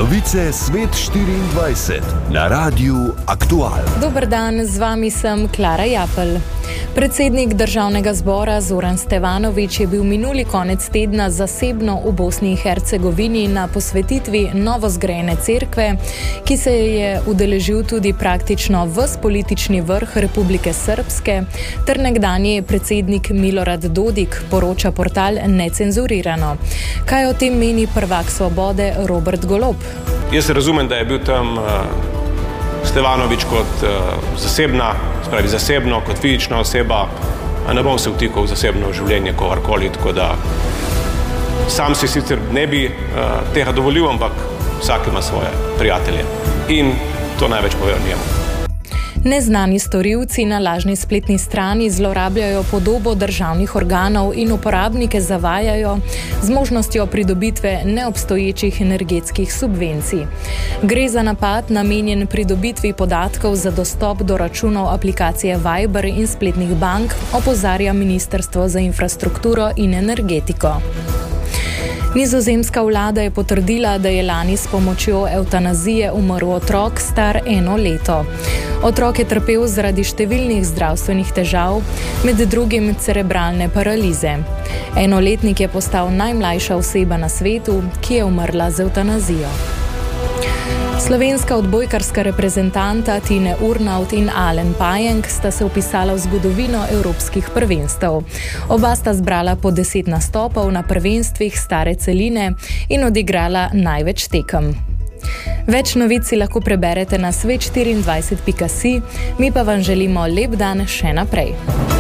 Novice Svet 24 na Radiu Aktual. Dober dan, z vami sem Klara Japelj. Predsednik Državnega zbora Zoran Stevanović je bil minuli konec tedna zasebno v Bosni in Hercegovini na posvetitvi novozgrajene cerkve, ki se je udeležil tudi praktično ves politični vrh Republike Srpske, ter nekdanji predsednik Milorad Dodik, poroča portal Necenzurirano. Kaj o tem meni prvak Svobode Robert Golob? Jaz razumem, da je bil tam Stevanović kot zasebno, kot fizična oseba, ne bom se vtikal v zasebno življenje kogarkoli, tako da sam si sicer ne bi tega dovolil, ampak vsak ima svoje prijatelje in to največ pove o njemu. Neznani storilci na lažni spletni strani zlorabljajo podobo državnih organov in uporabnike zavajajo z možnostjo pridobitve neobstoječih energetskih subvencij. Gre za napad namenjen pridobitvi podatkov za dostop do računov aplikacije Viber in spletnih bank, opozarja Ministrstvo za infrastrukturo in energetiko. Nizozemska vlada je potrdila, da je lani s pomočjo evtanazije umrl otrok star 1 leto. Otrok je trpel zaradi številnih zdravstvenih težav, med drugim cerebralne paralize. 1-letnik je postal najmlajša oseba na svetu, ki je umrla z evtanazijo. Slovenska odbojkarska reprezentanta Tine Urnaut in Alen Pajenk sta se vpisala v zgodovino evropskih prvenstev. Oba sta zbrala po 10 nastopov na prvenstvih stare celine in odigrala največ tekem. Več novic si lahko preberete na svet24.si, mi pa vam želimo lep dan še naprej.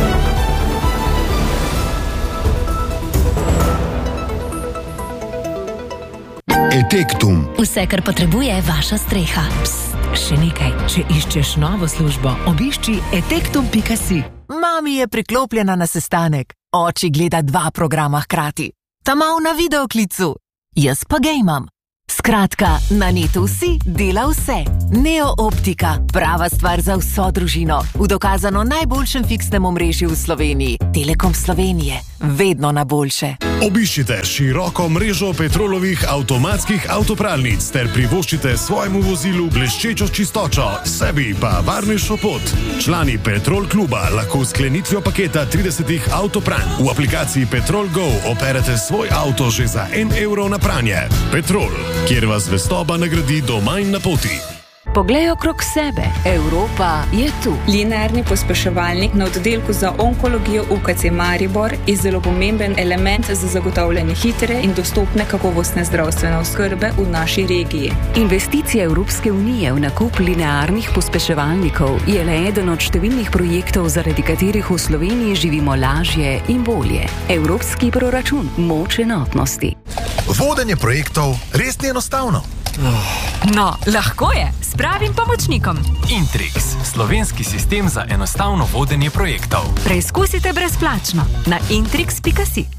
Etektum. Vse, kar potrebuje vaša streha. Psst, še nekaj. Če iščeš novo službo, obišči etektum.si. Mami je priklopljena na sestanek. Oči gleda 2 programa hkrati. Tamal na videoklicu. Jaz pa gejmam. Skratka, na netu vsi dela vse. Neo Optika, prava stvar za vso družino. V dokazano najboljšem fiksnem omrežju v Sloveniji. Telekom Slovenije, vedno na boljše. Obiščite široko mrežo Petrolovih avtomatskih avtopralnic ter privoščite svojemu vozilu bleščečo čistočo, sebi pa varnejšo pot. Člani Petrol kluba lahko s sklenitvijo paketa 30 avtopranj v aplikaciji Petrol Go operete svoj avto že za 1 evro na pranje. Petrol, kjer vas zvestoba nagradi doma in na poti. Poglej okrog sebe. Evropa je tu. Linearni pospeševalnik na oddelku za onkologijo UKC Maribor je zelo pomemben element za zagotavljanje hitre in dostopne kakovostne zdravstvene oskrbe v naši regiji. Investicija Evropske unije v nakup linearnih pospeševalnikov je le eden od številnih projektov, zaradi katerih v Sloveniji živimo lažje in bolje. Evropski proračun, moč enotnosti. Vodenje projektov res ni enostavno. No, lahko je, s pravim pomočnikom. Intrix, slovenski sistem za enostavno vodenje projektov. Preizkusite brezplačno na intrix.si.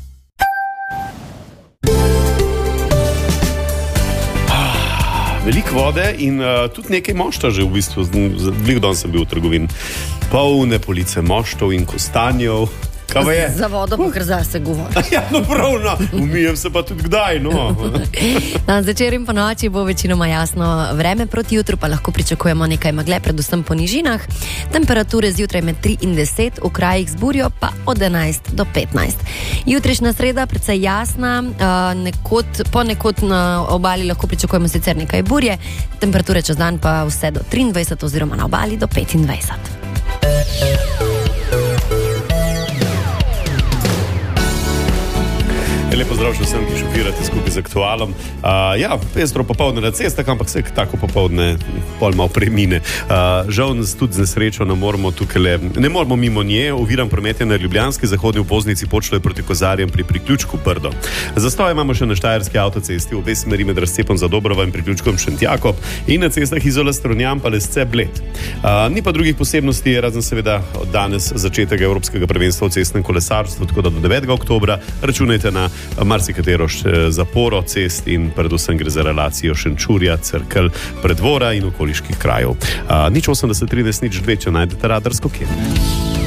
Veliko vode in tudi nekaj mošta že v bistvu. Veliko dan sem bil v trgovini. Polne police moštov in kostanjev. Za vodo pa kar zase govori. Ja, no pravno, umijem se pa tudi kdaj, no. Zvečer in po noči bo večinoma jasno vreme, proti jutru pa lahko pričakujemo nekaj megle, predvsem po nižinah. Temperature zjutraj med 3 in 10, v krajih z burjo pa od 11 do 15. Jutrišnja sreda precej jasna, ponekod na obali lahko pričakujemo sicer nekaj burje, temperature čez dan pa vse do 23 oziroma na obali do 25. Lepo zdrav še vsem, ki šofirate skupaj z Aktualom. Pestro popoldne na cestah, ampak se tako popoldne pol malo premine. Žal nas tudi z nesrečo ne moramo mimo nje. Oviran promet je na ljubljanski zahodni obvoznici Počloj proti Kozarjem pri priključku Brdo. Zastoj imamo še na štajerski avtocesti, obe smeri med razcepom za Dobrova in priključkom Šentjakov in na cestah Izola Strunjan pa Lesce Bled. Ni pa drugih posebnosti, razen seveda od danes začetek Evropskega prvenstva v cestnem kolesarstvu, tako da do 9. oktobra računajte na marsikatero zaporo cest in predvsem gre za relacijo Šenčurja, Cerkelj, Predvora in okoliških krajev. 080 13 02, če najdete radarsko kje.